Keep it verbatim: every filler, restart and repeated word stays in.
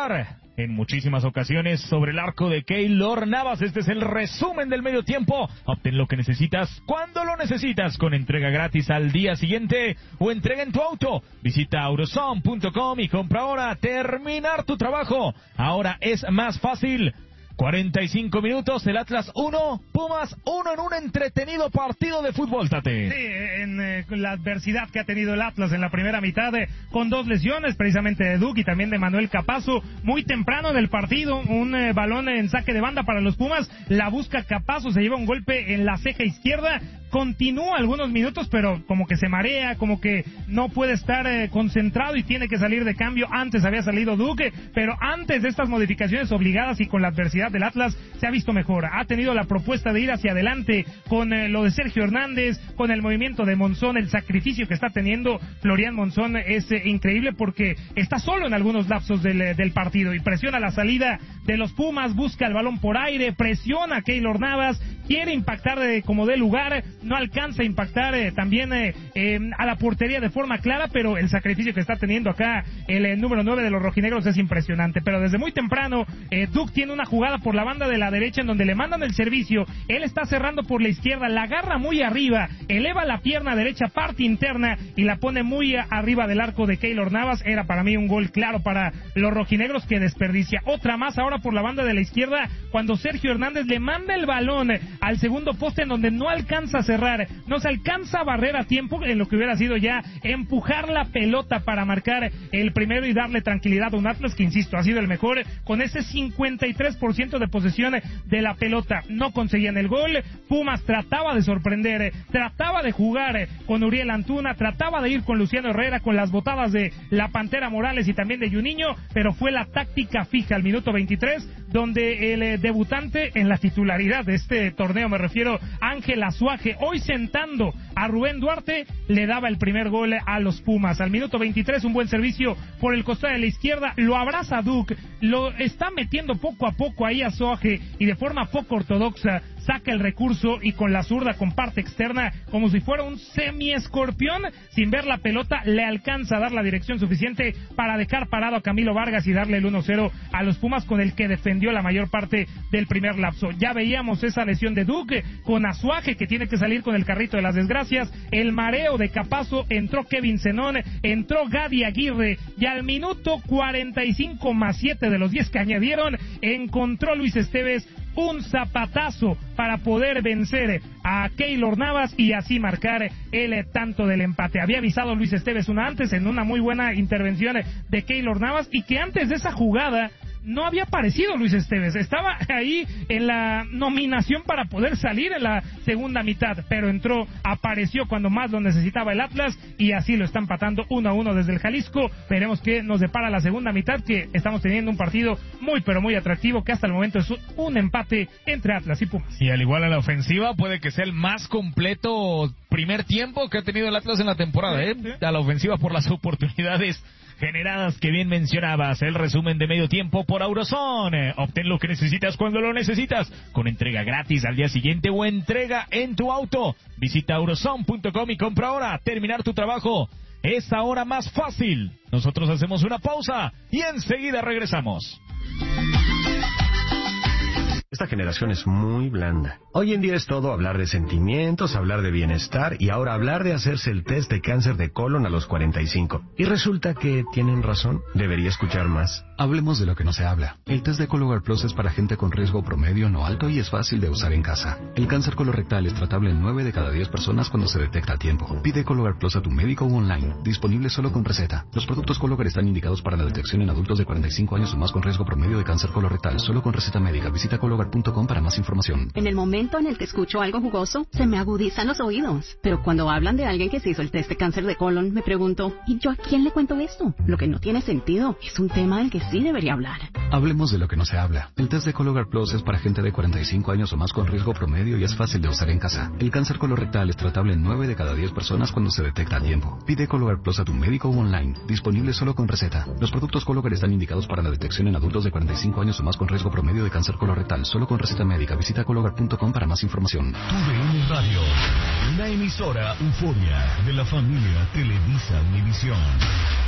jugar en muchísimas ocasiones sobre el arco de Keylor Navas. Este es el resumen del medio tiempo. Obtén lo que necesitas cuando lo necesitas, con entrega gratis al día siguiente o entrega en tu auto. Visita auroson punto com y compra ahora. Terminar tu trabajo ahora es más fácil. cuarenta y cinco minutos, el Atlas uno, Pumas uno en un entretenido partido de fútbol, Tate. Sí, en eh, la adversidad que ha tenido el Atlas en la primera mitad, eh, con dos lesiones, precisamente de Duke y también de Manuel Capazo, muy temprano en el partido, un eh, balón en saque de banda para los Pumas, la busca Capazo, se lleva un golpe en la ceja izquierda, continúa algunos minutos, pero como que se marea, como que no puede estar eh, concentrado y tiene que salir de cambio. Antes había salido Duque, pero antes de estas modificaciones obligadas y con la adversidad del Atlas se ha visto mejor. Ha tenido la propuesta de ir hacia adelante con eh, lo de Sergio Hernández, con el movimiento de Monzón, el sacrificio que está teniendo Florian Monzón es eh, increíble porque está solo en algunos lapsos del, del partido y presiona la salida de los Pumas, busca el balón por aire, presiona a Keylor Navas, quiere impactar eh, como dé lugar, no alcanza a impactar eh, también eh, eh, a la portería de forma clara, pero el sacrificio que está teniendo acá el eh, número nueve de los rojinegros es impresionante. Pero desde muy temprano eh, Duke tiene una jugada por la banda de la derecha en donde le mandan el servicio, él está cerrando por la izquierda, la agarra muy arriba, eleva la pierna derecha, parte interna y la pone muy arriba del arco de Keylor Navas. Era para mí un gol claro para los rojinegros que desperdicia. Otra más ahora por la banda de la izquierda cuando Sergio Hernández le manda el balón al segundo poste en donde no alcanza a cerrar, no se alcanza a barrer a tiempo en lo que hubiera sido ya empujar la pelota para marcar el primero y darle tranquilidad a un Atlas que, insisto, ha sido el mejor con ese cincuenta y tres por ciento de posesión de la pelota. No conseguían el gol. Pumas trataba de sorprender, trataba de jugar con Uriel Antuna, trataba de ir con Luciano Herrera, con las botadas de la Pantera Morales y también de Juninho, pero fue la táctica fija al minuto veintitrés donde el debutante en la titularidad de este torneo, me refiero Ángel Azuaje, hoy sentando a Rubén Duarte, le daba el primer gol a los Pumas. Al minuto veintitrés, un buen servicio por el costado de la izquierda, lo abraza Duke, lo está metiendo poco a poco ahí a Azuaje y de forma poco ortodoxa saca el recurso y con la zurda, con parte externa, como si fuera un semi-escorpión, sin ver la pelota, le alcanza a dar la dirección suficiente para dejar parado a Camilo Vargas y darle el uno cero a los Pumas, con el que defendió la mayor parte del primer lapso. Ya veíamos esa lesión de Duque, con Azuaje que tiene que salir con el carrito de las desgracias, el mareo de Capazo, entró Kevin Zenón, entró Gadi Aguirre, y al minuto cuarenta y cinco más siete de los diez que añadieron, encontró Luis Esteves un zapatazo para poder vencer a Keylor Navas y así marcar el tanto del empate. Había avisado Luis Esteves una antes en una muy buena intervención de Keylor Navas, y que antes de esa jugada no había aparecido Luis Esteves, estaba ahí en la nominación para poder salir en la segunda mitad, pero entró, apareció cuando más lo necesitaba el Atlas y así lo está empatando uno a uno desde el Jalisco. Veremos qué nos depara la segunda mitad, que estamos teniendo un partido muy pero muy atractivo, que hasta el momento es un empate entre Atlas y Pumas. Y al igual a la ofensiva puede que sea el más completo primer tiempo que ha tenido el Atlas en la temporada, ¿eh? A la ofensiva por las oportunidades generadas que bien mencionabas. El resumen de medio tiempo por Auroson. Obtén lo que necesitas cuando lo necesitas, con entrega gratis al día siguiente o entrega en tu auto. Visita auroson punto com y compra ahora. Terminar tu trabajo es ahora más fácil. Nosotros hacemos una pausa y enseguida regresamos. Esta generación es muy blanda. Hoy en día es todo hablar de sentimientos, hablar de bienestar y ahora hablar de hacerse el test de cáncer de colon a los cuarenta y cinco. Y resulta que tienen razón. Debería escuchar más. Hablemos de lo que no se habla. El test de Cologuard Plus es para gente con riesgo promedio no alto y es fácil de usar en casa. El cáncer colorectal es tratable en nueve de cada diez personas cuando se detecta a tiempo. Pide Cologuard Plus a tu médico o online. Disponible solo con receta. Los productos Cologuard están indicados para la detección en adultos de cuarenta y cinco años o más con riesgo promedio de cáncer colorectal. Solo con receta médica. Visita Cologuard punto com para más información. En el momento en el que escucho algo jugoso, se me agudizan los oídos. Pero cuando hablan de alguien que se hizo el test de cáncer de colon, me pregunto, ¿y yo a quién le cuento esto? Lo que no tiene sentido. Es un tema del que sí debería hablar. Hablemos de lo que no se habla. El test de Cologuard Plus es para gente de cuarenta y cinco años o más con riesgo promedio y es fácil de usar en casa. El cáncer colorectal es tratable en nueve de cada diez personas cuando se detecta a tiempo. Pide Cologuard Plus a tu médico o online. Disponible solo con receta. Los productos Cologuard están indicados para la detección en adultos de cuarenta y cinco años o más con riesgo promedio de cáncer colorectal. Solo con receta médica. Visita Cologuard punto com para más información. Tu D N Radio, una emisora euforia de la familia Televisa Univisión.